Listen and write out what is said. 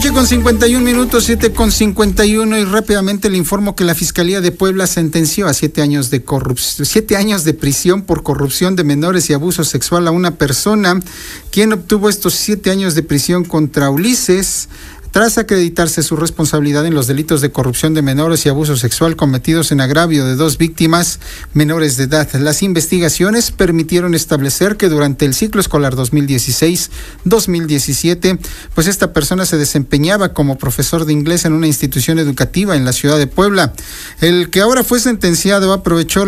7:51, 7:51, y rápidamente le informo que la Fiscalía de Puebla sentenció a 7 años de prisión por corrupción de menores y abuso sexual a una persona, quien obtuvo estos 7 años de prisión contra Ulises, tras acreditarse su responsabilidad en los delitos de corrupción de menores y abuso sexual cometidos en agravio de 2 víctimas menores de edad. Las investigaciones permitieron establecer que durante el ciclo escolar 2016-2017, pues esta persona se desempeñaba como profesor de inglés en una institución educativa en la ciudad de Puebla. El que ahora fue sentenciado aprovechó